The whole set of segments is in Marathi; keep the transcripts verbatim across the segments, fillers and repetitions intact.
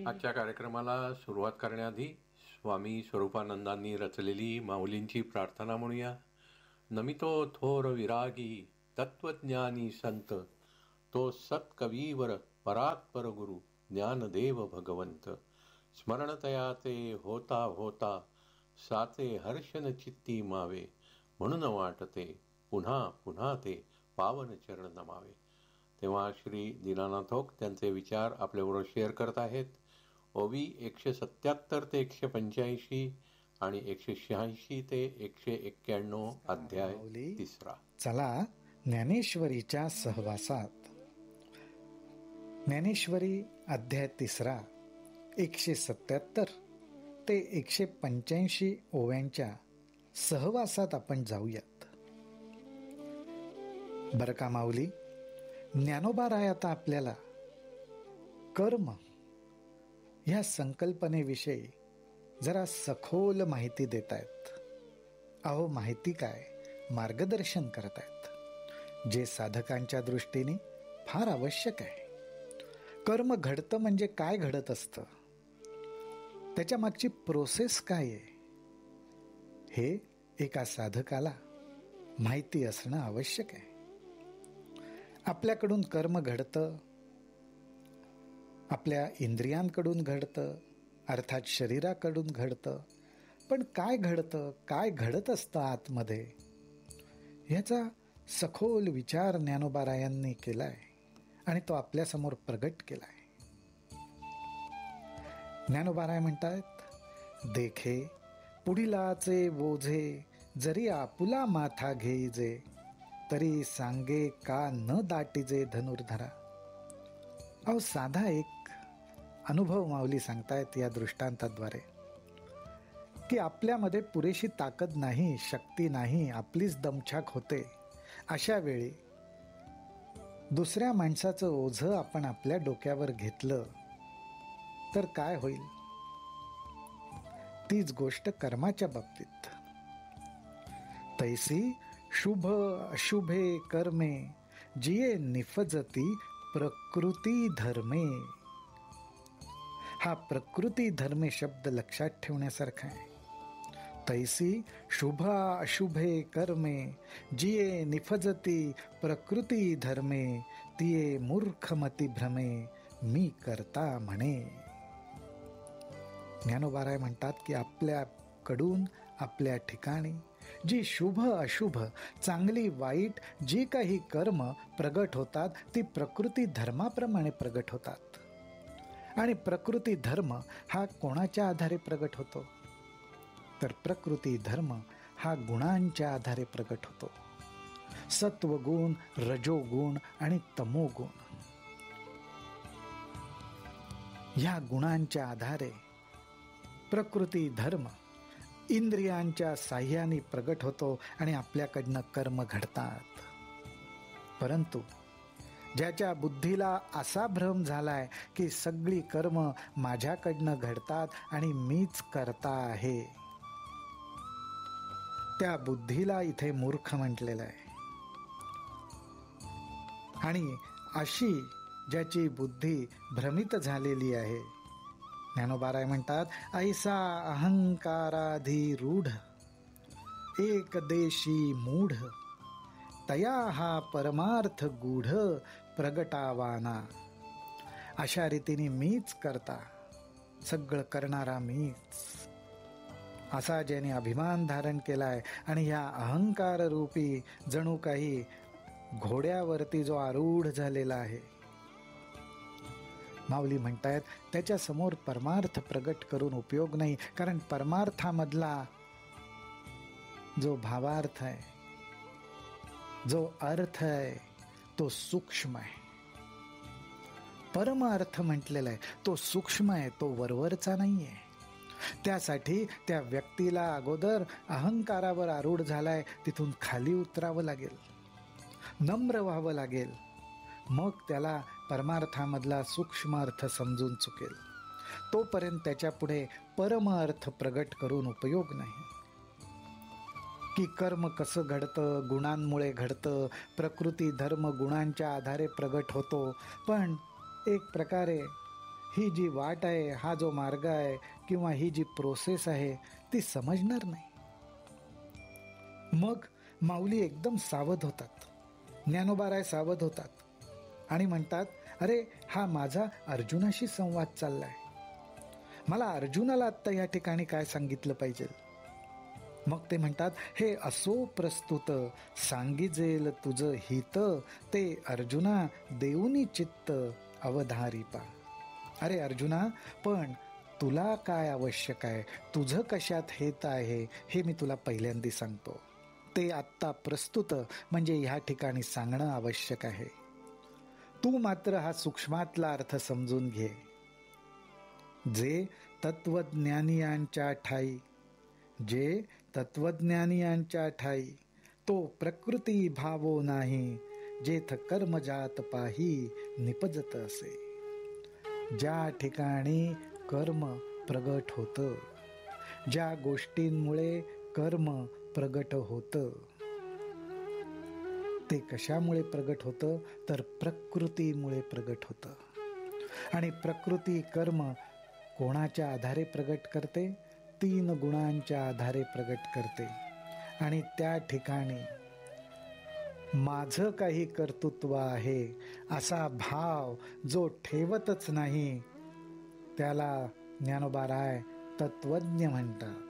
आजच्या कार्यक्रमाला सुरुवात करण्याआधी स्वामी स्वरूपानंदांनी रचलेली माऊलींची प्रार्थना म्हणूया. नमितो थोर विरागी तत्वज्ञानी संत, तो सत्कवीवर परात्पर गुरु ज्ञानदेव भगवंत. स्मरणतया ते होता होता साचे हर्षन चित्ती मावे, म्हणून वाटते पुन्हा पुन्हा ते पावन चरण नमावे. तेव्हा श्री दीनानाथ ओक त्यांचे विचार आपल्याबरोबर शेअर करत आहेत. ओवी एकशे सत्याहत्तर ते एकशे पंच्याऐंशी आणि एकशे शहाऐंशी ते एकशे एक्क्याण्णव अध्याय तिसरा. चला ज्ञानेश्वरीच्या सहवासात. ज्ञानेश्वरी अध्याय तिसरा, एकशे सत्याहत्तर ते एकशे पंच्याऐंशी ओव्यांच्या सहवासात आपण जाऊयात. बरं का माऊली, ज्ञानोबा राय आता आपल्याला कर्म ह्या संकल्पनेविषयी जरा सखोल माहिती देत आहेत. अहो माहिती काय, मार्गदर्शन करत आहेत, जे साधकांच्या दृष्टीने फार आवश्यक आहे. कर्म घडतं म्हणजे काय घडत असतं, त्याच्या मागची प्रोसेस काय आहे, हे एका साधकाला माहिती असणं आवश्यक आहे. आपल्याकडून कर्म घडतं, आपल्या इंद्रियांकडून घडतं, अर्थात शरीराकडून घडतं. पण काय घडतं, काय घडत असतं आतमध्ये, ह्याचा सखोल विचार ज्ञानोबारायांनी केलाय आणि तो आपल्यासमोर प्रगट केलाय. ज्ञानोबाराय म्हणतात, देखे पुढिलाचे ओझे जरी आपुला माथा घेईजे, तरी सांगे का न दाटीजे धनुर्धरा. अहो साधा एक अनुभव माऊली सांगतायत या दृष्टांताद्वारे, की आपल्यामध्ये पुरेशी ताकद नाही, शक्ती नाही, आपलीच दमछाक होते. अशा वेळी दुसऱ्या माणसाचं ओझं आपण आपल्या डोक्यावर घेतलं तर काय होईल? तीच गोष्ट कर्माच्या बाबतीत. तैसी शुभ अशुभे कर्मे जिये निफजती प्रकृती धर्मे. हा प्रकृती धर्मे शब्द लक्षात ठेवण्यासारखा आहे. तैसी शुभ अशुभे कर्मे जिये निफजती प्रकृती धर्मे, तिये मूर्खमती भ्रमे मी करता म्हणे. ज्ञानोबाराय म्हणतात की आपल्याकडून आपल्या ठिकाणी जी शुभ अशुभ, चांगली वाईट जी काही कर्म प्रगट होतात ती प्रकृती धर्माप्रमाणे प्रगट होतात. आणि प्रकृती धर्म हा कोणाच्या आधारे प्रगट होतो? तर प्रकृती धर्म हा गुणांच्या आधारे प्रगट होतो. सत्वगुण, रजोगुण आणि तमोगुण ह्या गुणांच्या आधारे प्रकृती धर्म इंद्रियांच्या साह्याने प्रगट होतो आणि आपल्याकडनं कर्म घडतात. परंतु ज्याच्या बुद्धीला असा भ्रम झालाय की सगळी कर्म माझ्याकडनं घडतात आणि मीच करता आहे, त्या बुद्धीला इथे मूर्ख म्हटलेलं आहे. आणि अशी ज्याची बुद्धी भ्रमित झालेली आहे, ज्ञानोबाराय म्हणतात, ऐसा अहंकाराधी रूढ एक देशी मूढ, तया हा परमार्थ गूढ प्रगटावाना. अशा रीतीने मीच करता, सगळं करणारा मीच, असा ज्याने अभिमान धारण केलाय आणि ह्या अहंकार रूपी जणू काही घोड्यावरती जो आरूढ झालेला आहे, माऊली म्हणतायत त्याच्या समोर परमार्थ प्रगट करून उपयोग नाही. कारण परमार्थामधला जो भावार्थ आहे, जो अर्थ आहे, तो सूक्ष्म आहे. परम अर्थ म्हटलेला आहे तो सूक्ष्म आहे, तो वरवरचा नाही आहे. त्यासाठी त्या व्यक्तीला अगोदर अहंकारावर आरूढ झालाय, तिथून खाली उतरावं लागेल, नम्र व्हावं लागेल, मग त्याला परमार्थामधला सूक्ष्म अर्थ समजून चुकेल. तोपर्यंत त्याच्या पुढे परम अर्थ प्रगट करून उपयोग नाही. की कर्म कसं घडतं, गुणांमुळे घडतं, प्रकृती धर्म गुणांच्या आधारे प्रगट होतो. पण एक प्रकारे ही जी वाट आहे, हा जो मार्ग आहे किंवा ही जी प्रोसेस आहे ती समजणार नाही. मग माऊली एकदम सावध होतात, ज्ञानोबाराय सावध होतात आणि म्हणतात, अरे हा माझा अर्जुनाशी संवाद चाललाय, मला अर्जुनाला आत्ता या ठिकाणी काय सांगितलं पाहिजे. मग ते म्हणतात, हे असो प्रस्तुत सांगिजेल तुझ हित, ते अर्जुना देऊनी चित्त अवधारी पा. अरे अर्जुना, पण तुला काय आवश्यक आहे, तुझं कशात हित आहे हे मी तुला पहिल्यांदा सांगतो. ते आत्ता प्रस्तुत म्हणजे ह्या ठिकाणी सांगणं आवश्यक आहे. तू मात्र हा सूक्ष्मातला अर्थ समजून घे. जे तत्वज्ञानियांच्या ठाई, जे तत्वज्ञानियांच्या ठाई, तो प्रकृती भावो नाही, जेथ कर्मजात पाही निपजत असे. ज्या ठिकाणी कर्म प्रगट होतं, ज्या गोष्टींमुळे कर्म प्रगट होतं, ते कशामुळे प्रगट होतं, तर प्रकृतीमुळे प्रगट होतं. आणि प्रकृती कर्म कोणाच्या आधारे प्रगट करते, तीन गुणांच्या आधारे प्रगट करते. आणि त्या ठिकाणी माझं काही कर्तृत्व आहे असा भाव जो ठेवतच नाही, त्याला ज्ञानोबाराय तत्वज्ञ म्हणतात.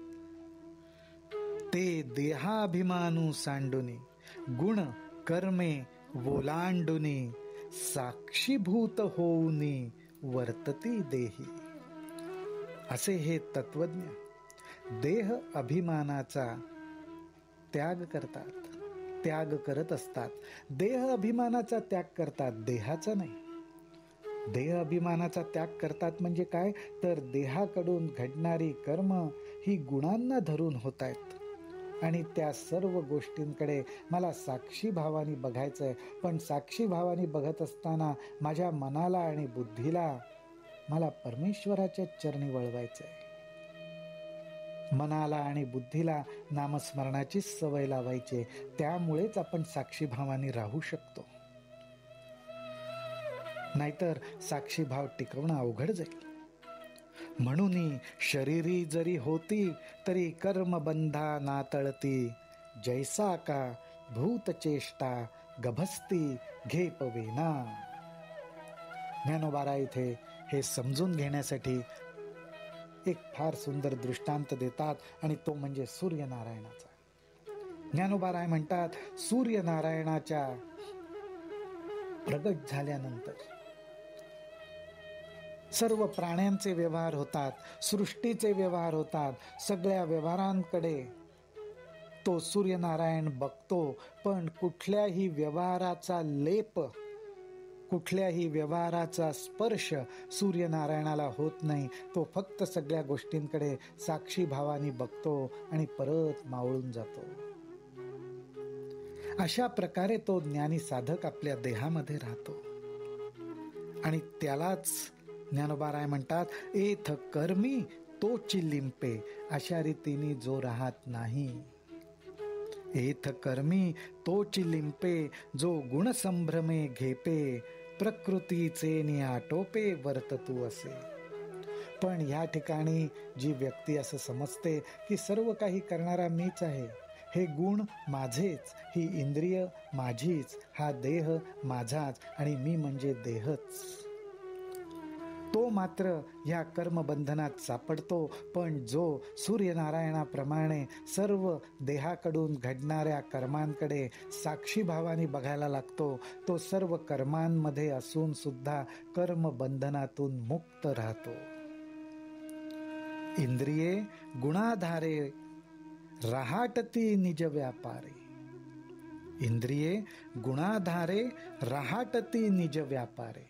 ते देहाभिमानू सांडुनी, गुण कर्मे ओलांडुनी, साक्षीभूत होऊनी वर्तती देही. असे हे तत्वज्ञ देह अभिमानाचा त्याग करतात, त्याग करत असतात. देह अभिमानाचा त्याग करतात, देहाचा नाही. देह अभिमानाचा त्याग करतात म्हणजे काय, तर देहाकडून घडणारी कर्म ही गुणांना धरून होत आहेत आणि त्या सर्व गोष्टींकडे मला साक्षी भावाने बघायचंय. पण साक्षी भावाने बघत असताना माझ्या मनाला आणि बुद्धीला मला परमेश्वराच्या चरणी वळवायचंय. मनाला आणि बुद्धीला नामस्मरणाची सवय लावायची. त्यामुळेच आपण साक्षी भावाने राहू शकतो. नाहीतर साक्षी भाव टिकवणं अवघड जाईल. म्हणून शरीरी जरी होती तरी कर्मबंधा नातळती, जैसा का भूतचेष्टा गभस्ती घेपवेना. ज्ञानोबारा इथे हे समजून घेण्यासाठी एक फार सुंदर दृष्टांत देतात आणि तो म्हणजे सूर्यनारायणाचा. ज्ञानोबाराय म्हणतात, सूर्यनारायणाच्या प्रगट झाल्यानंतर सर्व प्राण्यांचे व्यवहार होतात, सृष्टीचे व्यवहार होतात. सगळ्या व्यवहारांकडे तो सूर्यनारायण बघतो, पण कुठल्याही व्यवहाराचा लेप, कुठल्याही व्यवहाराचा स्पर्श सूर्यनारायणाला होत नाही. तो फक्त सगळ्या गोष्टींकडे साक्षी भावाने बघतो आणि परत मावळून जातो. अशा प्रकारे तो ज्ञानी साधक आपल्या देहामध्ये राहतो आणि त्यालाच ज्ञानोबाराय म्हणतात, एथ कर्मी तोची लिंपे. अशा रीतीने जो राहत नाही, एथ कर्मी तोची लिंपे, जो गुणसंभ्रमे घेपे, प्रकृतीचे निआटोपे वर्ततू असे. पण ह्या ठिकाणी जी व्यक्ती असं समजते की सर्व काही करणारा मीच आहे, हे गुण माझेच, ही इंद्रिय माझीच, हा देह माझाच आणि मी म्हणजे देहच, तो मात्र ह्या कर्मबंधनात सापडतो. पण जो सूर्यनारायणाप्रमाणे सर्व देहाकडून घडणाऱ्या कर्मांकडे साक्षी भावाने बघायला लागतो, तो सर्व कर्मांमध्ये असून सुद्धा कर्मबंधनातून मुक्त राहतो. इंद्रिये गुणाधारे रहाटती निज व्यापारे. इंद्रिये गुणाधारे रहाटती निज व्यापारे.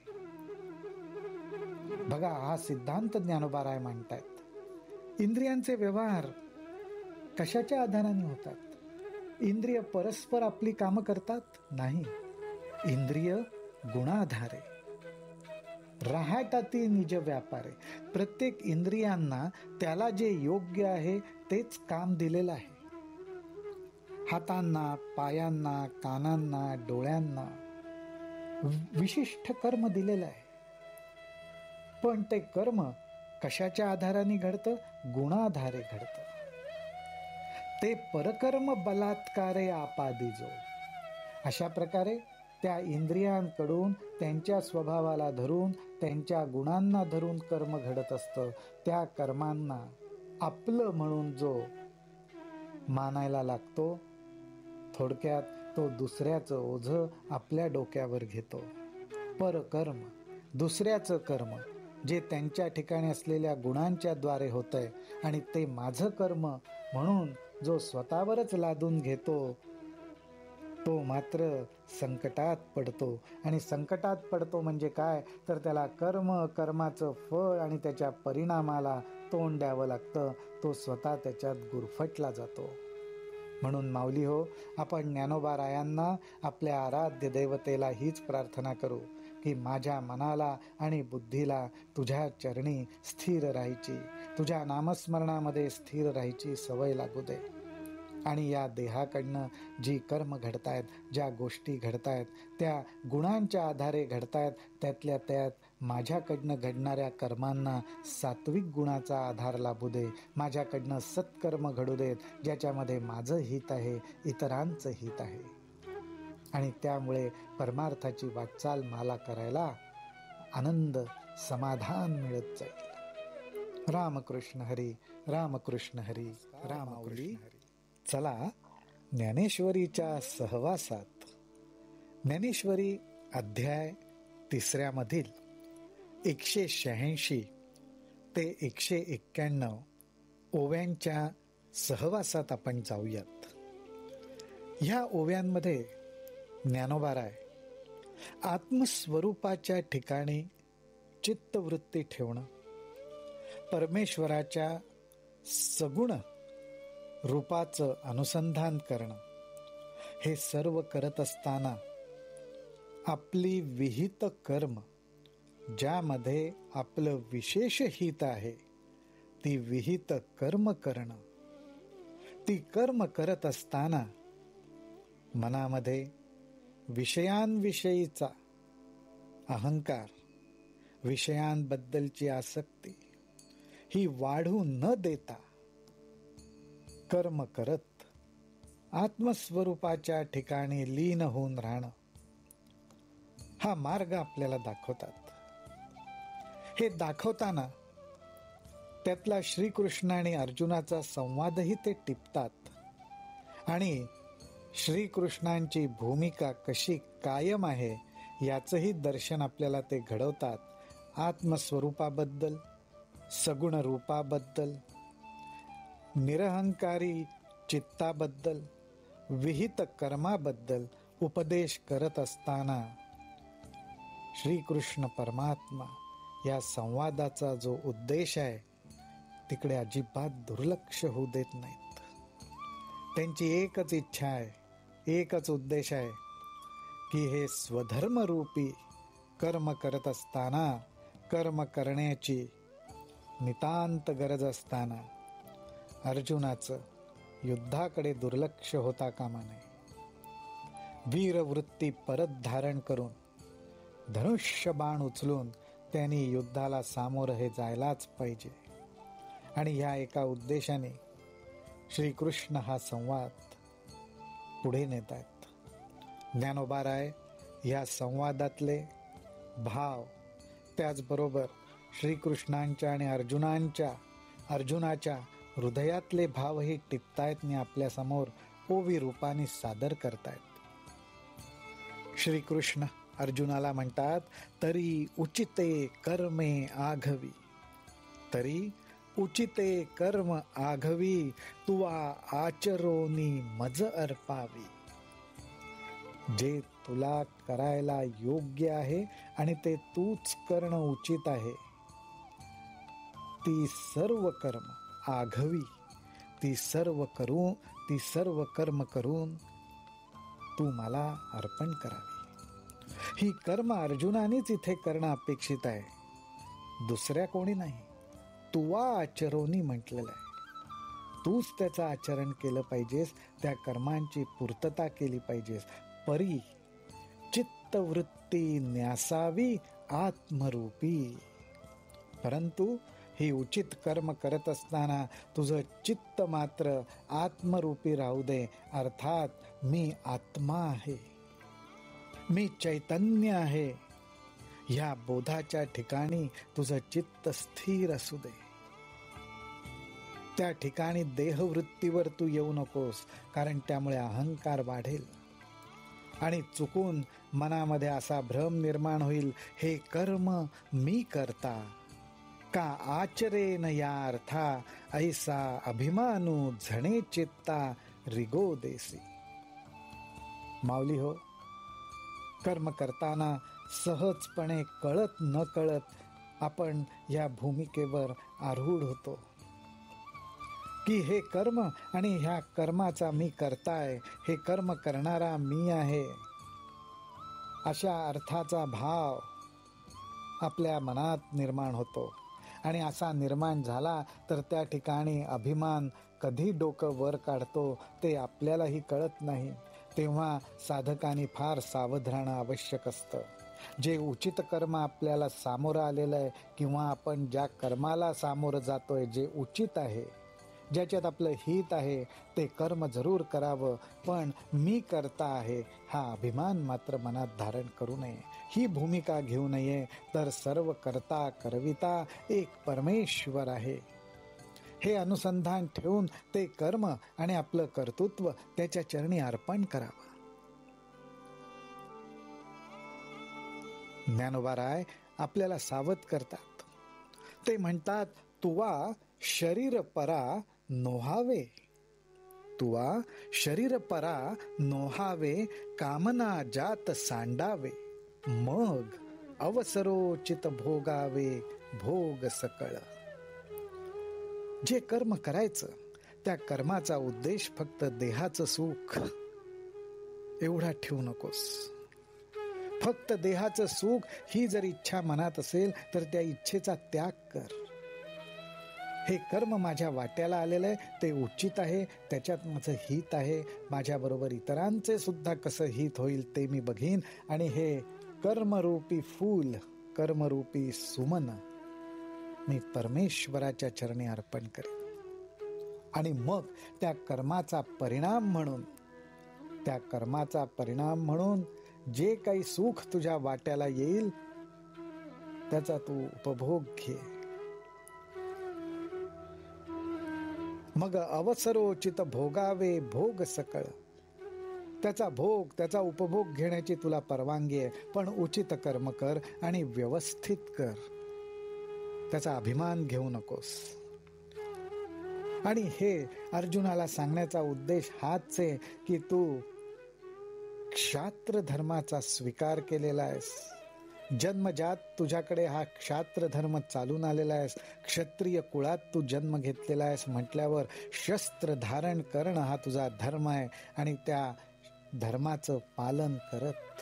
बघा, हा सिद्धांत ज्ञानोबाराय मांडतायत. इंद्रियांचे व्यवहार कशाच्या आधाराने होतात? इंद्रिय परस्पर आपली कामं करतात? नाही. इंद्रिय गुणाधारे रहाटाती निज व्यापारे. प्रत्येक इंद्रियांना त्याला जे योग्य आहे तेच काम दिलेलं आहे. हातांना, पायांना, कानांना, डोळ्यांना विशिष्ट कर्म दिलेलं आहे. पण ते कर्म कशाच्या आधाराने घडतं? गुणाधारे घडतं. ते परकर्म बलात्कारे आपादिजो. अशा प्रकारे त्या इंद्रियांकडून त्यांच्या स्वभावाला धरून, त्यांच्या गुणांना धरून कर्म घडत असतं. त्या कर्मांना आपलं म्हणून जो मानायला लागतो, थोडक्यात तो दुसऱ्याचं ओझं आपल्या डोक्यावर घेतो. परकर्म, दुसऱ्याचं कर्म, जे त्यांच्या ठिकाणी असलेल्या गुणांच्या द्वारे होतंय आणि ते माझं कर्म म्हणून जो स्वतःवरच लादून घेतो, तो मात्र संकटात पडतो. आणि संकटात पडतो म्हणजे काय? तर त्याला कर्म, कर्माचं फळ आणि त्याच्या परिणामाला तोंड द्यावं लागतं. तो स्वतः त्याच्यात गुरफटला जातो. म्हणून माऊली हो, आपण ज्ञानोबारायांना, आपल्या आराध्य देवतेला हीच प्रार्थना करू की माझ्या मनाला आणि बुद्धीला तुझ्या चरणी स्थिर राहायची, तुझ्या नामस्मरणामध्ये स्थिर राहायची सवय लागू दे. आणि या देहाकडनं जी कर्म घडतायत, ज्या गोष्टी घडतायत, त्या गुणांच्या आधारे घडतायत. त्यातल्या त्यात माझ्याकडनं घडणाऱ्या कर्मांना सात्विक गुणाचा आधार लाभू दे. माझ्याकडनं सत्कर्म घडू देत, ज्याच्यामध्ये माझं हित आहे, इतरांचं हित आहे. आणि त्यामुळे परमार्थाची वाटचाल मला करायला आनंद, समाधान मिळत जाईल. रामकृष्ण हरी, रामकृष्ण हरी, रामकृष्ण हरी. चला ज्ञानेश्वरीच्या सहवासात ज्ञानेश्वरी अध्याय तिसऱ्यामधील एकशे शहाऐंशी ते एकशे एक्क्याण्णव ओव्यांच्या सहवासात आपण जाऊयात. ह्या ओव्यांमध्ये ज्ञानोबाराय आत्मस्वरूपाच्या ठिकाणी चित्तवृत्ती ठेवणं, परमेश्वराच्या सगुण रूपाचं अनुसंधान करणं, हे सर्व करत असताना आपली विहित कर्म, ज्यामध्ये आपलं विशेष हित आहे, ती विहित कर्म करणं. ती कर्म करत असताना मनामध्ये विषयांविषयीचा अहंकार, विषयांबद्दलची आसक्ती ही वाढू न देता कर्म करत आत्मस्वरूपाच्या ठिकाणी लीन होऊन राहणं, हा मार्ग आपल्याला दाखवतात. हे दाखवताना त्यातला श्रीकृष्ण आणि अर्जुनाचा संवादही ते टिपतात आणि श्रीकृष्णांची भूमिका कशी कायम आहे याचंही दर्शन आपल्याला ते घडवतात. आत्मस्वरूपाबद्दल, सगुण रूपाबद्दल, निरहंकारी चित्ताबद्दल, विहित कर्माबद्दल उपदेश करत असताना श्रीकृष्ण परमात्मा या संवादाचा जो उद्देश आहे तिकडे अजिबात दुर्लक्ष होऊ देत नाहीत. त्यांची एकच इच्छा आहे, एकच उद्देश आहे की हे स्वधर्मरूपी कर्म करत असताना, कर्म करण्याची नितांत गरज असताना अर्जुनाचं युद्धाकडे दुर्लक्ष होता कामा नये. वीरवृत्ती परत धारण करून धनुष्य बाण उचलून त्यांनी युद्धाला सामोरं हे जायलाच पाहिजे. आणि ह्या एका उद्देशाने श्रीकृष्ण हा संवाद पुढे नेत आहेत. ज्ञानोबाराय या संवादातले भाव, त्याचबरोबर श्रीकृष्णांच्या आणि अर्जुनांच्या अर्जुनाच्या हृदयातले भावही टिपतायत आणि आपल्यासमोर ओवी रूपाने सादर करतायत. श्रीकृष्ण अर्जुनाला म्हणतात, तरी उचिते कर्मे आघवी, तरी उचिते कर्म आघवी, तुवा आचरोनी मज अर्पावी. जे तुला करायला योग्य आहे आणि ते तूच करणं उचित आहे, ती सर्व कर्म आघवी, ती सर्व करू ती सर्व कर्म करून तू मला अर्पण करावी. ही कर्म अर्जुनानेच इथे करणं अपेक्षित आहे, दुसऱ्या कोणी नाही. तुवा आचरोनी म्हटलेलं आहे, तूच त्याचं आचरण केलं पाहिजेस, त्या कर्मांची पूर्तता केली पाहिजेस. परी चित्तवृत्ती न्यासावी आत्मरूपी. परंतु ही उचित कर्म करत असताना तुझं चित्त मात्र आत्मरूपी राहू दे. अर्थात मी आत्मा आहे, मी चैतन्य आहे, ह्या बोधाच्या ठिकाणी तुझं चित्त स्थिर असू दे. त्या ठिकाणी देहवृत्तीवर तू येऊ नकोस, कारण त्यामुळे अहंकार वाढेल आणि चुकून मनामध्ये असा भ्रम निर्माण होईल, हे कर्म मी करता का आचरेन या अर्था, ऐसा अभिमानू झणे चित्ता रिगो देसी. माऊली हो, कर्म करताना सहजपणे कळत न कळत आपण या भूमिकेवर आरूढ होतो की हे कर्म आणि ह्या कर्माचा मी करताय, हे कर्म करणारा मी आहे, अशा अर्थाचा भाव आपल्या मनात निर्माण होतो. आणि असा निर्माण झाला तर त्या ठिकाणी अभिमान कधी डोकं वर काढतो ते आपल्यालाही कळत नाही. तेव्हा साधकांनी फार सावध राहणं आवश्यक असतं. जे उचित कर्म आपल्याला सामोरं आलेलं आहे किंवा आपण ज्या कर्माला सामोरं जातोय, जे उचित आहे, ज्याच्यात आपलं हित आहे, ते कर्म जरूर करावं. पण मी करता आहे हा अभिमान मात्र मनात धारण करू नये, ही भूमिका घेऊ नये. तर सर्व करता करविता एक परमेश्वर आहे, हे अनुसंधान ठेवून ते कर्म आणि आपलं कर्तृत्व त्याच्या चरणी अर्पण करावं. ज्ञानोबाराय आपल्याला सावध करतात. ते म्हणतात, तुवा शरीर परा नोहावे, तुवा शरीर परा नोहावे, कामना जात सांडावे, मग अवसरोचित भोगावे भोग सकळ. जे कर्म करायचं त्या कर्माचा उद्देश फक्त देहाचं सुख एवढा ठेवू नकोस. फक्त देहाचं सुख ही जर इच्छा मनात असेल तर त्या इच्छेचा त्याग कर. हे कर्म माझ्या वाट्याला आलेलं आहे, ते उचित आहे, त्याच्यात माझं हित आहे, माझ्याबरोबर इतरांचे सुद्धा कसं हित होईल ते मी बघीन, आणि हे कर्मरूपी फूल, कर्मरूपी सुमन मी परमेश्वराच्या चरणी अर्पण करेन. आणि मग त्या कर्माचा परिणाम म्हणून त्या कर्माचा परिणाम म्हणून जे काही सुख तुझ्या वाट्याला येईल त्याचा तू उपभोग घे. मग अवसरोचित भोगावे भोग सकळ. त्याचा भोग, त्याचा उपभोग घेण्याची तुला परवानगी आहे, पण उचित कर्म कर आणि व्यवस्थित कर. त्याचा अभिमान घेऊ नकोस. आणि हे अर्जुनाला सांगण्याचा उद्देश हाच आहे की तू क्षात्र धर्माचा स्वीकार केलेला आहेस. जन्मजात तुझ्याकडे हा क्षात्र धर्म चालून आलेला आहेस. क्षत्रिय कुळात तू जन्म घेतलेला आहेस म्हटल्यावर शस्त्र धारण करणं हा तुझा धर्म आहे, आणि त्या धर्माचं पालन करत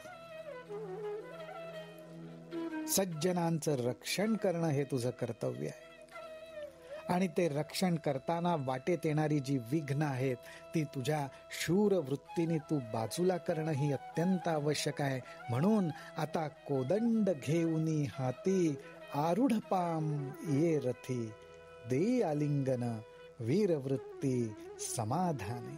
सज्जनांचं रक्षण करणं हे तुझं कर्तव्य आहे. आणि ते रक्षण करताना वाटेत येणारी जी विघ्न आहेत ती तुझ्या शूर वृत्तीने तू बाजूला करणं ही अत्यंत आवश्यक आहे. म्हणून आता कोदंड घेऊनी हाती, आरूढ पाम ये रथी, दे आलिंगन वीरवृत्ती समाधाने.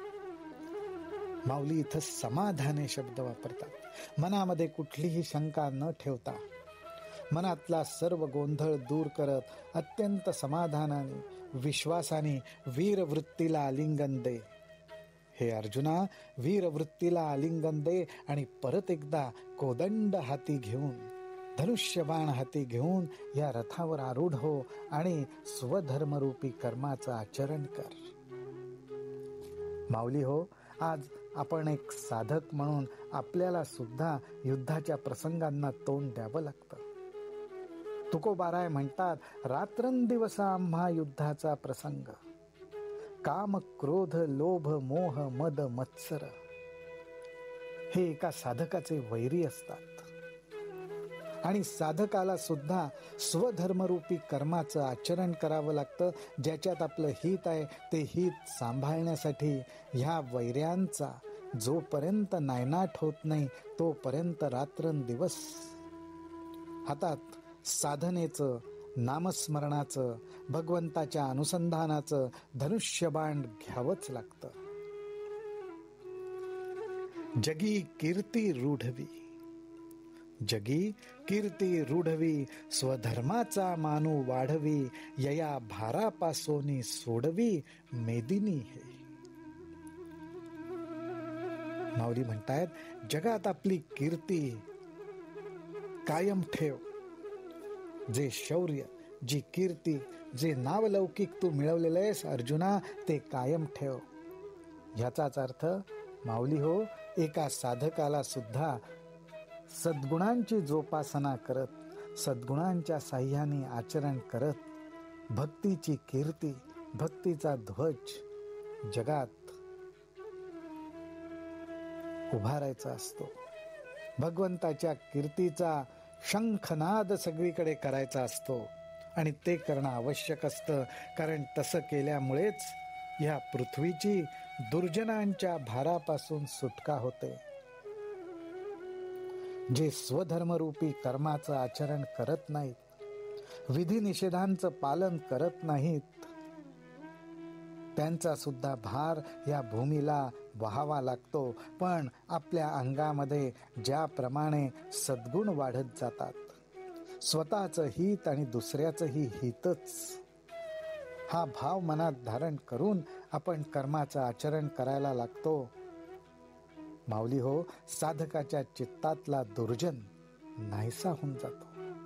माऊली इथं समाधाने शब्द वापरतात. मनामध्ये कुठलीही शंका न ठेवता, मनातला सर्व गोंधळ दूर करत अत्यंत समाधानाने, विश्वासाने वीरवृत्तीला आलिंगन दे. हे अर्जुना, वीरवृत्तीला आलिंगन दे आणि परत एकदा कोदंड हाती घेऊन, धनुष्यबाण हाती घेऊन या रथावर आरूढ हो आणि स्वधर्मरूपी कर्माचं आचरण कर. माऊली हो, आज आपण एक साधक म्हणून आपल्याला सुद्धा युद्धाच्या प्रसंगांना तोंड द्यावं लागतं. तुकोबाराय म्हणतात, रात्रंदिवस आम्हा युद्धाचा प्रसंग, काम क्रोध लोभ मोह मद मत्सर हे एका साधकाचे वैरी असतात. आणि साधकाला सुद्धा स्वधर्मरूपी कर्माचं आचरण करावं लागतं. ज्याच्यात आपलं हित आहे ते हित सांभाळण्यासाठी ह्या वैऱ्यांचा जोपर्यंत नायनाट होत नाही तोपर्यंत रात्रंदिवस हातात साधनेचं नामस्मरणाचं, भगवंताच्या अनुसंधानाचं धनुष्यबाण घ्यावंच लागतं. जगी कीर्ती रूढवी, जगी कीर्ती रूढवी, स्वधर्माचा मानू वाढवी, यया भारापासोनी सोडवी मेदिनी हे. माऊली म्हणतायत, जगात आपली कीर्ती कायम ठेव. जे शौर्य, जी कीर्ती, जे नावलौकिक तू मिळवलेलं आहेस अर्जुना, ते कायम ठेव. ह्याचाच अर्थ माऊली हो, एका साधकाला सुद्धा सद्गुणांची जोपासना करत, सद्गुणांच्या साह्याने आचरण करत, भक्तीची कीर्ती, भक्तीचा ध्वज जगात उभारायचा असतो. भगवंताच्या कीर्तीचा शंखनाद सगळीकडे करायचा असतो आणि ते करणं आवश्यक असतं. कारण तसं केल्यामुळेच या पृथ्वीची दुर्जनांच्या भारापासून सुटका होते. जे स्वधर्मरूपी कर्माचं आचरण करत नाहीत, विधी निषेधांचं पालन करत नाहीत, त्यांचा सुद्धा भार या भूमीला वहावा लागतो. पण आपल्या अंगामध्ये ज्याप्रमाणे सद्गुण वाढत जातात, स्वतःचं हित आणि दुसऱ्याचंही हितच, हा भाव मनात धारण करून आपण कर्माचं आचरण करायला लागतो. माऊली हो, साधकाच्या चित्तातला दुर्जन नाहीसा होऊन जातो.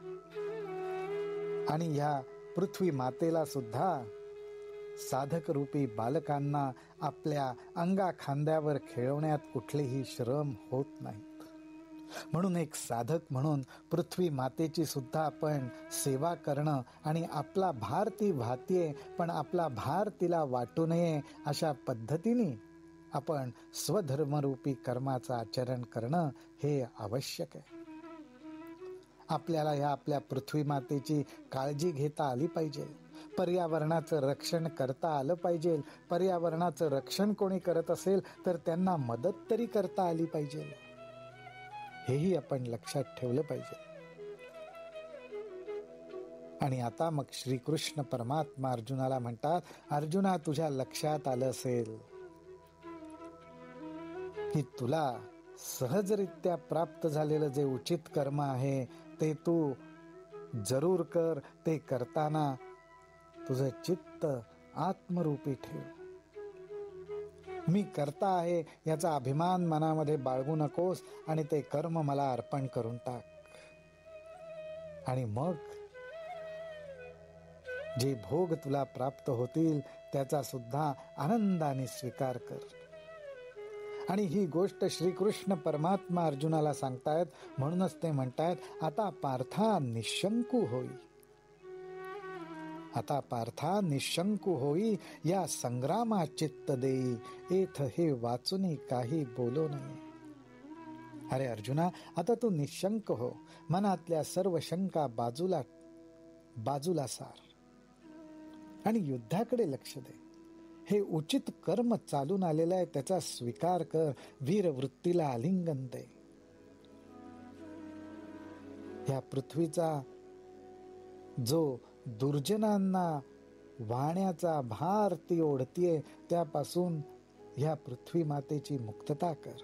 आणि ह्या पृथ्वी मातेला सुद्धा साधक रूपी बालकांना आपल्या अंगा खांद्यावर खेळवण्यात कुठलेही श्रम होत नाहीत. म्हणून एक साधक म्हणून पृथ्वी मातेची सुद्धा आपण सेवा करणं आणि आपला भार ती वाहतीये पण आपला भार तिला वाटू नये अशा पद्धतीने आपण स्वधर्मरूपी कर्माचं आचरण करणं हे आवश्यक आहे. आपल्याला ह्या आपल्या पृथ्वी मातेची काळजी घेता आली पाहिजे. पर्यावरणाचं रक्षण करता आलं पाहिजे. पर्यावरणाचं रक्षण कोणी करत असेल तर त्यांना मदत तरी करता आली पाहिजे. हेही आपण लक्षात ठेवलं पाहिजे. आणि आता मग श्रीकृष्ण परमात्मा अर्जुनाला म्हणतात, अर्जुना तुझ्या लक्षात आलं असेल की तुला सहजरित्या प्राप्त झालेलं जे उचित कर्म आहे ते तू जरूर कर. ते करताना तुझं चित्त आत्मरूपी ठेव. मी करता आहे याचा अभिमान मनामध्ये बाळगू नकोस आणि ते कर्म मला अर्पण करून टाक. आणि मग जे भोग तुला प्राप्त होतील त्याचा सुद्धा आनंदाने स्वीकार कर. आणि ही गोष्ट श्रीकृष्ण परमात्मा अर्जुनाला सांगतायत. म्हणूनच ते म्हणतायत, आता पार्था निशंकू होई, आता पार्था निशंकू होई, या संग्रामा चित्त देई, एथ हे वाचुनी काही बोलो नये. अरे अर्जुना, आता तू निशंक हो. मनातल्या सर्व शंका बाजूला बाजूला सार आणि युद्धाकडे लक्ष दे. हे उचित कर्म चालून आलेलं आहे, त्याचा स्वीकार कर. वीर वृत्तीला आलिंगन दे. या पृथ्वीचा जो दुर्जनांना वाहण्याचा भार ती ओढतीये त्यापासून ह्या पृथ्वी मातेची मुक्तता कर.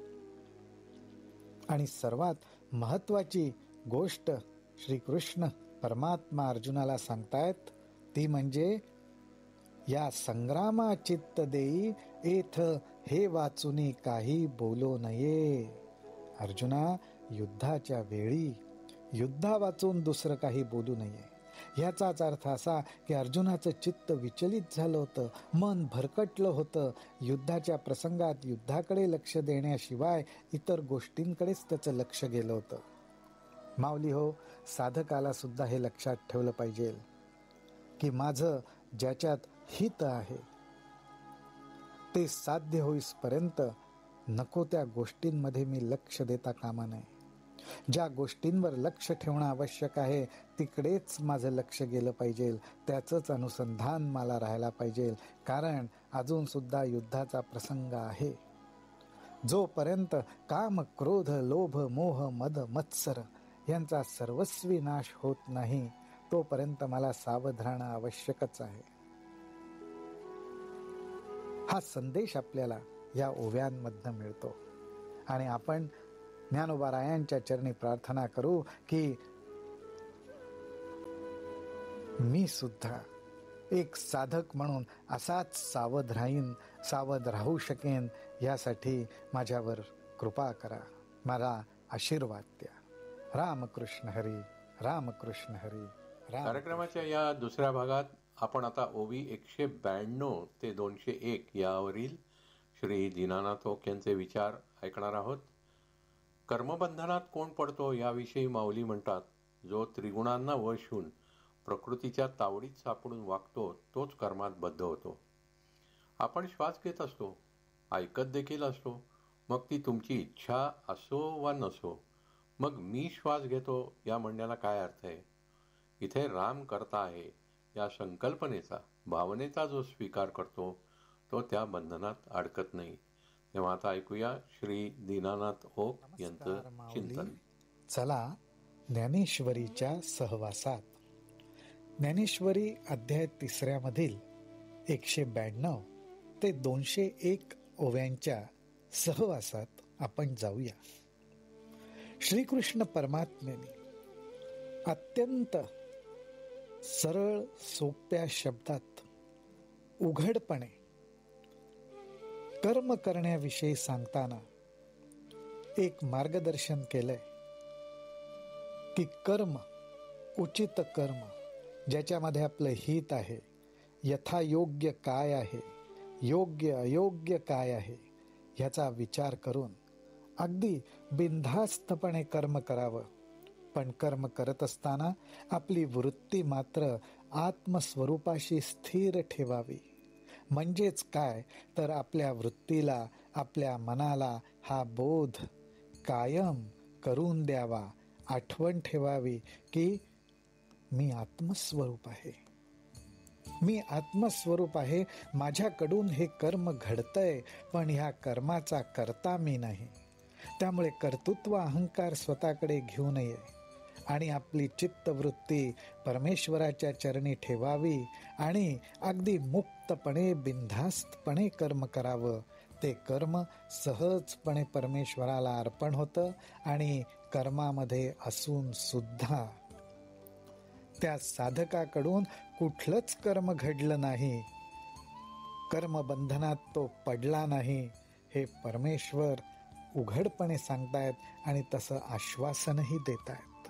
आणि सर्वात महत्वाची गोष्ट श्रीकृष्ण परमात्मा अर्जुनाला सांगतायत ती म्हणजे, या संग्रामा चित्त देई, एथ हे वाचुनी काही बोलो नये. अर्जुना, युद्धाच्या वेळी युद्धा वाचून दुसरं काही बोलू नये. याचाच अर्थ असा की अर्जुनाचं चित्त विचलित झालं होतं, मन भरकटलं होतं. युद्धाच्या प्रसंगात युद्धाकडे लक्ष देण्याशिवाय इतर गोष्टींकडेच त्याचं लक्ष गेलं होतं. माऊली हो, साधकाला सुद्धा हे लक्षात ठेवलं पाहिजे की माझं ज्याच्यात हित आहे ते साध्य होईपर्यंत नको त्या गोष्टींमध्ये मी लक्ष देता कामा नये. ज्या गोष्टींवर लक्ष ठेवणं आवश्यक आहे तिकडेच माझं लक्ष गेलं पाहिजे. त्याचंच अनुसंधान मला राहायला पाहिजे. कारण अजून सुद्धा युद्धाचा प्रसंग आहे. जोपर्यंत काम, क्रोध, लोभ, मोह, मद, मत्सर यांचा सर्वस्वी नाश होत नाही तोपर्यंत मला सावध राहणं आवश्यकच आहे. हा संदेश आपल्याला या ओव्यांमधनं मिळतो आणि आपण ज्ञानोबारायांच्या चरणी प्रार्थना करू की मी सुद्धा एक साधक म्हणून असाच सावध राहीन, सावध राहू शकेन, यासाठी माझ्यावर कृपा करा, मला आशीर्वाद द्या. रामकृष्ण हरी, रामकृष्ण हरी. राम. कार्यक्रमाच्या या दुसऱ्या भागात आपण आता ओवी एकशे ब्याण्णव ते दोनशे एक यावरील श्री दीनानाथ ओक यांचे विचार ऐकणार आहोत. कर्मबंधनात कोण पडतो याविषयी माऊली म्हणतात, जो त्रिगुणांना वश होऊन प्रकृतीच्या तावडीत सापडून वागतो तोच कर्मात बद्ध होतो. आपण श्वास घेत असतो, ऐकत देखील असतो, मग ती तुमची इच्छा असो वा नसो. मग मी श्वास घेतो या म्हणण्याला काय अर्थ आहे? इथे राम करता आहे या संकल्पनेचा, भावनेचा जो स्वीकार करतो तो त्या बंधनात अडकत नाही. तेव्हा आता ऐकूया श्री दीनानाथ ओक यांचं चिंतन. चला ज्ञानेश्वरीच्या सहवासात. ज्ञानेश्वरी अध्याय तिसऱ्यामधील एकशे ब्याण्णव ते दोनशे एक ओव्यांच्या सहवासात आपण जाऊया. श्रीकृष्ण परमात्म्याने अत्यंत सरळ सोप्या शब्दात उघडपणे कर्म करण्याविषयी सांगताना एक मार्गदर्शन केलंय की कर्म, उचित कर्म, ज्याच्यामध्ये आपलं हित आहे, यथायोग्य काय आहे, योग्य अयोग्य काय आहे, ह्याचा विचार करून अगदी बिनधास्तपणे कर्म करावं. पण कर्म करत असताना आपली वृत्ती मात्र आत्मस्वरूपाशी स्थिर ठेवावी. म्हणजेच काय तर आपल्या वृत्तीला, आपल्या मनाला हा बोध कायम करून द्यावा, आठवण ठेवावी की मी आत्मस्वरूप आहे, मी आत्मस्वरूप आहे, माझ्याकडून हे कर्म घडतंय, पण ह्या कर्माचा कर्ता मी नाही. त्यामुळे कर्तृत्व अहंकार स्वतःकडे घेऊ नये आणि आपली चित्तवृत्ती परमेश्वराच्या चरणी ठेवावी आणि अगदी मुक्तपणे, बिनधास्तपणे कर्म करावं. ते कर्म सहजपणे परमेश्वराला अर्पण होतं आणि कर्मामध्ये असून सुद्धा त्या साधकाकडून कुठलंच कर्म घडलं नाही, कर्मबंधनात तो पडला नाही, हे परमेश्वर उघडपणे सांगतायत आणि तसं आश्वासनही देतायत.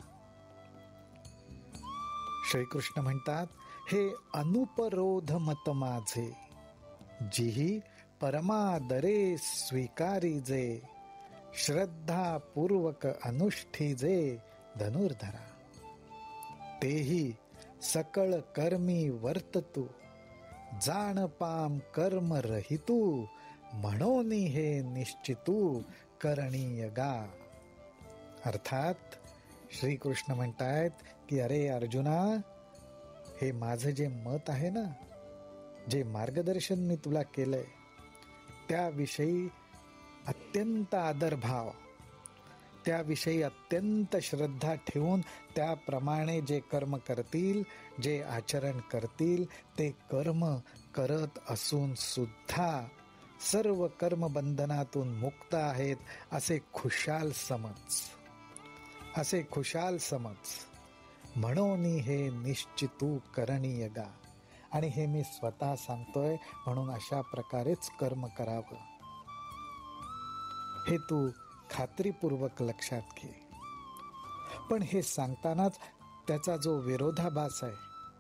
श्रीकृष्ण म्हणतात, हे अनुपरोध मत माझे, जिही परमादरे स्वीकारी जे, श्रद्धा पूर्वक अनुष्ठीजे धनुर्धरा. तेही सकळ कर्मी वर्ततू, जाण पाम कर्म रहितू, म्हणोनी हे निश्चितू करणीय गा. अर्थात श्रीकृष्ण म्हणतायत की अरे अर्जुना, हे माझं जे मत आहे ना, जे मार्गदर्शन मी तुला केलंय, त्याविषयी अत्यंत आदरभाव, त्याविषयी अत्यंत श्रद्धा ठेवून त्याप्रमाणे जे कर्म करतील, जे आचरण करतील, ते कर्म करत असून सुद्धा सर्व कर्मबंधनातून मुक्त आहेत, असे खुशाल समज, असे खुशाल समज. म्हणून हे निश्चितू करणीय गा. आणि हे मी स्वतः सांगतोय, म्हणून अशा प्रकारेच कर्म करावं, हे तू खात्रीपूर्वक लक्षात घे. पण हे सांगतानाच त्याचा जो विरोधाभास आहे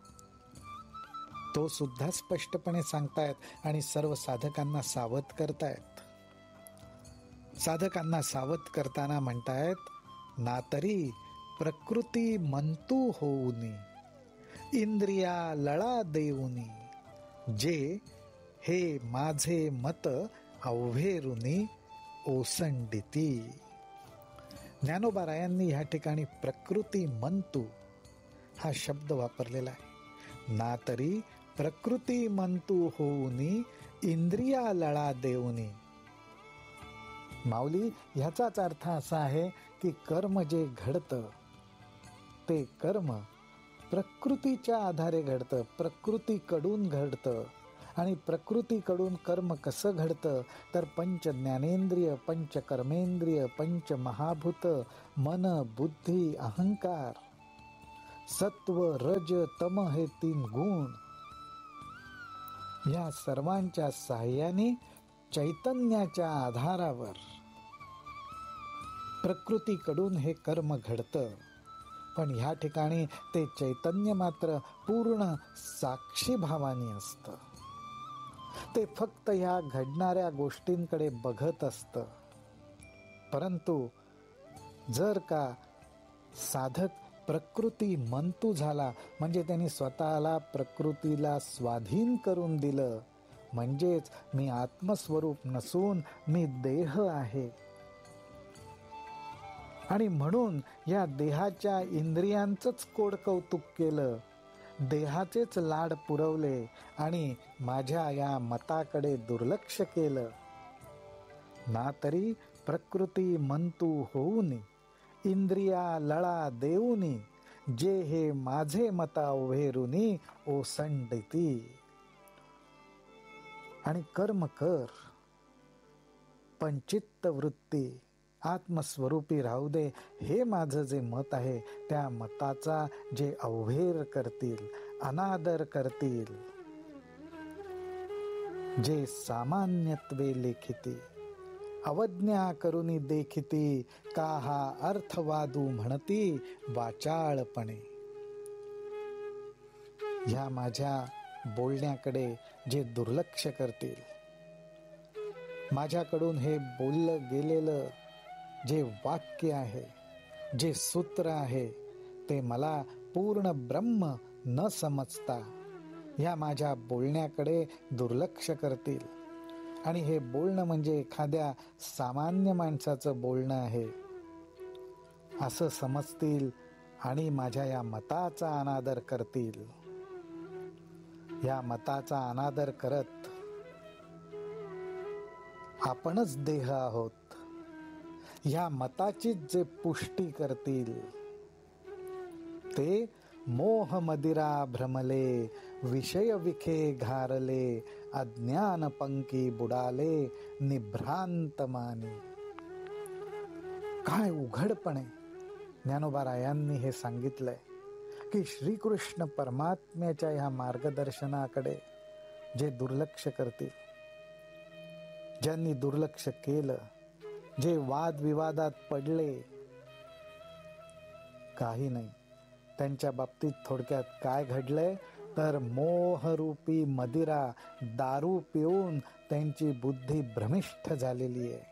तो सुद्धा स्पष्टपणे सांगतायत आणि सर्व साधकांना सावध करतायत. साधकांना सावध करताना म्हणतायत, ना तरी प्रकृती मंतू होऊनी, इंद्रिया लळा देऊनी, जे हे माझे मत अवघेरुनी ओसंडिती. ज्ञानोबारायांनी ह्या ठिकाणी प्रकृती मंतू हा शब्द वापरलेला आहे. ना तरी प्रकृती मंतू होऊनी, इंद्रिया लळा देऊनी. माऊली, ह्याचाच अर्थ असा आहे की कर्म जे घडतं ते कर्म प्रकृतीच्या आधारे घडतं, प्रकृतीकडून घडतं. आणि प्रकृतीकडून कर्म कसं घडतं तर पंच ज्ञानेंद्रिय, पंच कर्मेंद्रिय, पंच महाभूत, मन, बुद्धी, अहंकार, सत्व, रज, तम हे तीन गुण, या सर्वांच्या साहाय्याने चैतन्याच्या आधारावर प्रकृतीकडून हे कर्म घडतं. पण ह्या ठिकाणी ते चैतन्य मात्र पूर्ण साक्षी भावाने असतं. ते फक्त ह्या घडणाऱ्या गोष्टींकडे बघत असतं. परंतु जर का साधक प्रकृती मंतू झाला, म्हणजे त्यांनी स्वतःला प्रकृतीला स्वाधीन करून दिलं, म्हणजेच मी आत्मस्वरूप नसून मी देह आहे, आणि म्हणून या देहाच्या इंद्रियांचंच कोड कौतुक केलं, देहाचेच लाड पुरवले आणि माझ्या या मताकडे दुर्लक्ष केलं ना, तरी प्रकृती मंतू होऊनी, इंद्रिया लळा देऊनी, जे हे माझे मता उभेरुनी ओसंडती. आणि कर्म कर, पण चित्त वृत्ती आत्मस्वरूपी राहू दे, हे माझं जे मत आहे त्या मताचा जे अवहेर करतील, अनादर करतील, जे सामान्यत्वे लेखिती, अवज्ञा करुनी देखिती, का हा अर्थवादू म्हणती वाचाळपणे. ह्या माझ्या बोलण्याकडे जे दुर्लक्ष करतील, माझ्याकडून हे बोललं गेलेलं जे वाक्य आहे, जे सूत्र आहे, ते मला पूर्ण ब्रह्म न समजता ह्या माझ्या बोलण्याकडे दुर्लक्ष करतील. आणि हे बोलणं म्हणजे एखाद्या सामान्य माणसाचं बोलणं आहे असं समजतील आणि माझ्या या मताचा अनादर करतील. या मताचा अनादर करत आपणच देह आहोत ह्या मताचीच जे पुष्टी करतील, ते मोह मदिरा भ्रमले, विषय विखे घारले, अज्ञान पंकी बुडाले, निभ्रांत माने. काय उघडपणे ज्ञानोबारायांनी हे सांगितलंय की श्रीकृष्ण परमात्म्याच्या ह्या मार्गदर्शनाकडे जे दुर्लक्ष करतील, ज्यांनी दुर्लक्ष केलं, जे वादविवादात पडले, काही नाही. त्यांच्या बाबतीत थोडक्यात काय घडलंय तर मोहरूपी मदिरा, दारू पिऊन त्यांची बुद्धी भ्रमिष्ठ झालेली आहे.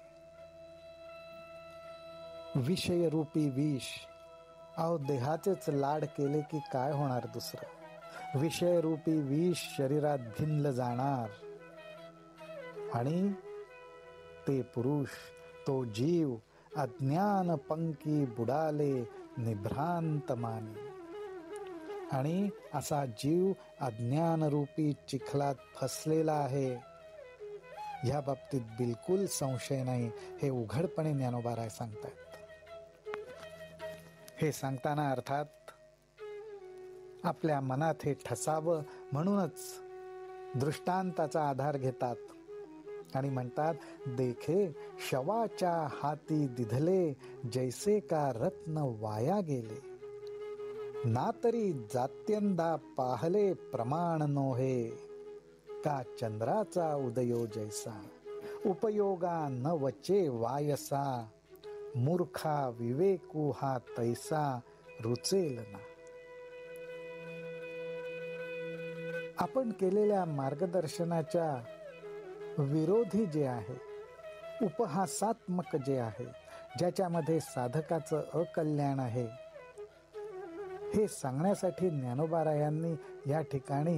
विषयरूपी विष, अहो देहाचेच लाड केले की काय होणार दुसरं. विषयरूपी विष शरीरात भिनलं जाणार आणि ते पुरुष, तो जीव अज्ञान पंकी बुडाले, निभ्रांत माने. आणि असा जीव अज्ञानरूपी चिखलात फसलेला आहे, ह्या बाबतीत बिलकुल संशय नाही. हे उघडपणे ज्ञानोबाराय सांगतात. हे सांगताना अर्थात आपल्या मनात हे ठसावं म्हणूनच दृष्टांताचा आधार घेतात आणि म्हणतात, देखे शवाच्या हाती दिधले, जैसे का रत्न वाया गेले, ना तरी जात्यंदा पाहले प्रमाण नोहे, का चंद्राचा उदयो जैसा, उपयोगा न वचे वायसा, मूर्खा विवेकू हा तैसा, रुचेल ना. आपण केलेल्या मार्गदर्शनाच्या विरोधी जे आहे, उपहासात्मक जे आहे, ज्याच्यामध्ये साधकाचं अकल्याण आहे, हे सांगण्यासाठी ज्ञानोबारायांनी या ठिकाणी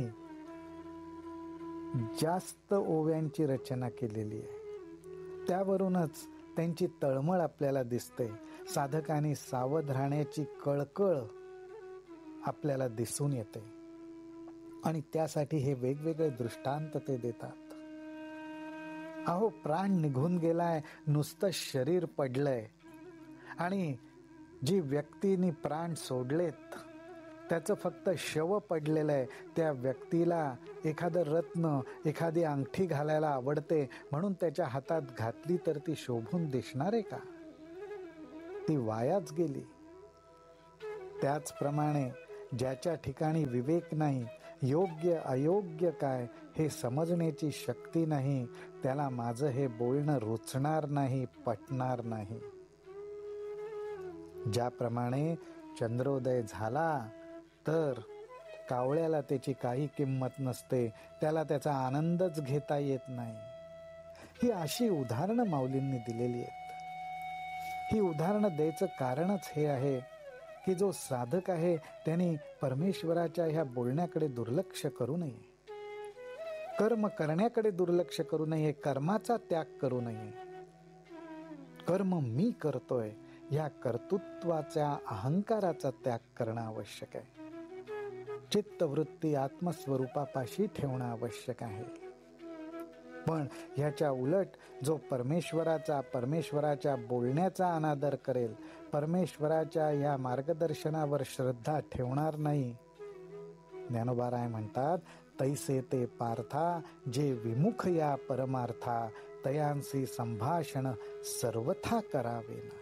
जास्त ओव्यांची रचना केलेली आहे. त्यावरूनच त्यांची तळमळ आपल्याला दिसते. साधकांनी सावध राहण्याची कळकळ आपल्याला दिसून येते आणि त्यासाठी हे वेगवेगळे दृष्टांत ते देतात. अहो प्राण निघून गेलाय, नुसतं शरीर पडलंय आणि जी व्यक्तीने प्राण सोडलेत त्याचं फक्त शव पडलेलं आहे. त्या व्यक्तीला एखादं रत्न, एखादी अंगठी घालायला आवडते म्हणून त्याच्या हातात घातली तर ती शोभून दिसणार आहे का? ती वायाच गेली. त्याचप्रमाणे ज्याच्या ठिकाणी विवेक नाही, योग्य अयोग्य काय हे समजण्याची शक्ती नाही, त्याला माझं हे बोलणं रुचणार नाही, पटणार नाही. ज्याप्रमाणे चंद्रोदय झाला तर कावळ्याला त्याची काही किंमत नसते, त्याला त्याचा आनंदच घेता येत नाही. ही अशी उदाहरणं माऊलींनी दिलेली आहेत. ही उदाहरणं द्यायचं कारणच हे आहे की जो साधक आहे त्यांनी परमेश्वराच्या ह्या बोलण्याकडे दुर्लक्ष करू नये, कर्म करण्याकडे दुर्लक्ष करू नये, कर्माचा त्याग करू नये. कर्म मी करतोय या कर्तृत्वाच्या अहंकाराचा त्याग करणं आवश्यक आहे. चित्तवृत्ती आत्मस्वरूपापाशी ठेवणं आवश्यक आहे. पण ह्याच्या उलट जो परमेश्वराचा परमेश्वराच्या बोलण्याचा अनादर करेल, परमेश्वराच्या या मार्गदर्शनावर श्रद्धा ठेवणार नाही, ज्ञानोबाराय म्हणतात, तैसे ते पार्था जे विमुख या परमार्था, तयांसी संभाषण सर्वथा करावे ना.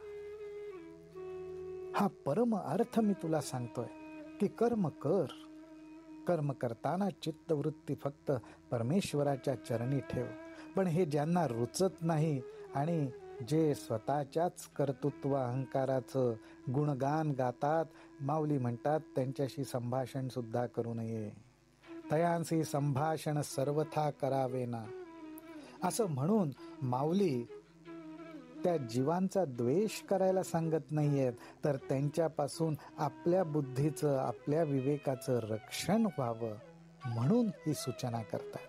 हा परम अर्थ मी तुला सांगतोय की कर्म कर. कर्म करताना चित्तवृत्ती फक्त परमेश्वराच्या चरणी ठेव. पण हे ज्यांना रुचत नाही आणि जे स्वतःच्याच कर्तृत्व अहंकाराचं गुणगान गातात, माऊली म्हणतात त्यांच्याशी संभाषण सुद्धा करू नये. तयांसी संभाषण सर्वथा करावे ना. असं म्हणून माऊली त्या जीवांचा द्वेष करायला सांगत नाहीयेत, तर त्यांच्यापासून आपल्या बुद्धीचं, आपल्या विवेकाचं रक्षण व्हावं म्हणून ही सूचना करतात.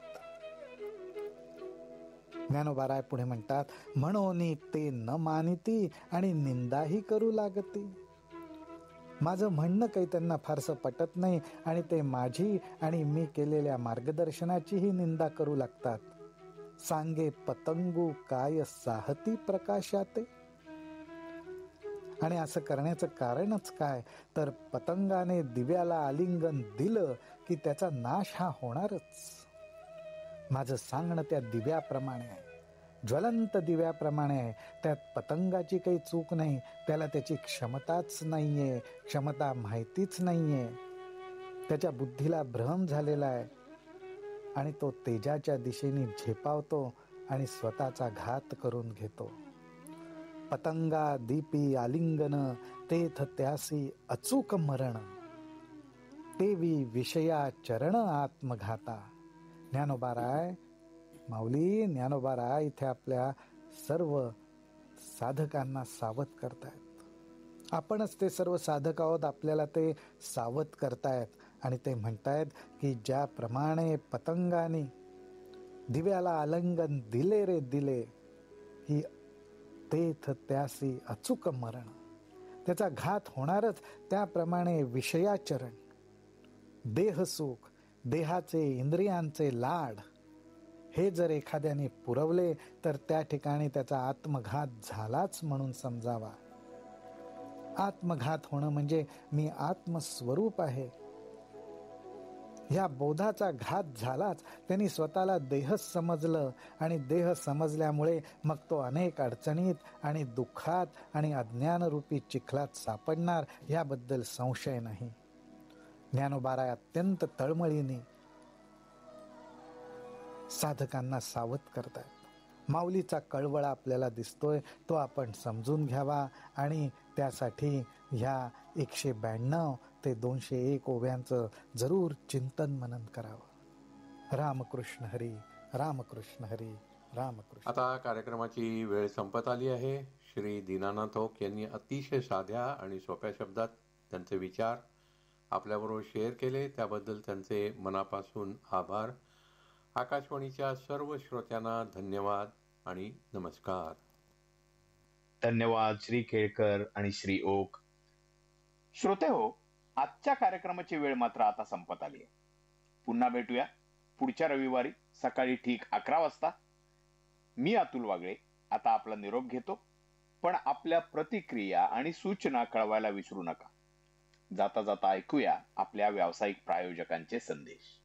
ज्ञानोबाराय पुढे म्हणतात, म्हणून ते न मानिती आणि निंदाही करू लागती. माझं म्हणणं काही त्यांना फारसं पटत नाही आणि ते माझी आणि मी केलेल्या मार्गदर्शनाचीही निंदा करू लागतात. सांगे पतंगू काय साहती प्रकाशाते. आणि असं करण्याचं कारणच काय, तर पतंगाने दिव्याला आलिंगन दिलं की त्याचा नाश हा होणारच. माझं सांगणं त्या दिव्याप्रमाणे आहे, ज्वलंत दिव्याप्रमाणे आहे. त्यात पतंगाची काही चूक नाही, त्याला त्याची क्षमताच नाहीये, क्षमता माहितीच नाहीये. त्याच्या बुद्धीला भ्रम झालेला आहे आणि तो तेजाच्या दिशेने झेपावतो आणि स्वतःचा घात करून घेतो. पतंगा दीपी आलिंगन तेथ त्यासी अचूक मरण, तेवी विषया चरण आत्मघाता. ज्ञानोबाराय माऊली ज्ञानोबाराय इथे आपल्या सर्व साधकांना सावध करतायत. आपणच ते सर्व साधक आहोत, आपल्याला ते सावध करतायत आणि ते म्हणतायत की ज्याप्रमाणे पतंगाने दिव्याला आलिंगन दिले रे दिले, की तेथ त्यासी अचूक मरण, त्याचा घात होणारच. त्याप्रमाणे विषयाचरण, देहसुख, देहाचे इंद्रियांचे लाड हे जर एखाद्याने पुरवले तर त्या ठिकाणी त्याचा आत्मघात झालाच म्हणून समजावा. आत्मघात होणं म्हणजे मी आत्मस्वरूप आहे ह्या बोधाचा घात झालाच. त्यांनी स्वतःला देह समजलं आणि देह समजल्यामुळे मग तो अनेक अडचणीत आणि दुःखात आणि अज्ञानरूपी चिखलात सापडणार, याबद्दल संशय नाही. ज्ञानोबाराय अत्यंत तळमळीने साधकांना सावध करतात. माऊलीचा कळवळा आपल्याला दिसतोय, तो आपण समजून घ्यावा आणि त्यासाठी ह्या एकशे ब्याण्णव ते दोनशे एक ओव्यांचं जरूर चिंतन मनन करावं. रामकृष्ण हरी, रामकृष्ण हरी, रामकृष्ण. आता कार्यक्रमाची वेळ संपत आली आहे. श्री दीनानाथ ओक यांनी अतिशय साध्या आणि सोप्या शब्दात त्यांचे विचार आपल्याबरोबर शेअर केले, त्याबद्दल त्यांचे मनापासून आभार. आकाशवाणीच्या सर्व श्रोत्यांना धन्यवाद आणि नमस्कार. धन्यवाद श्री केळकर आणि श्री ओक. श्रोते हो, आजच्या कार्यक्रमाची वेळ मात्र आता संपत आली आहे. पुन्हा भेटूया पुढच्या रविवारी सकाळी ठीक अकरा वाजता. मी अतुल वागळे आता आपला निरोप घेतो, पण आपल्या प्रतिक्रिया आणि सूचना कळवायला विसरू नका. जाता जाता ऐकूया आपल्या व्यावसायिक प्रायोजकांचे संदेश.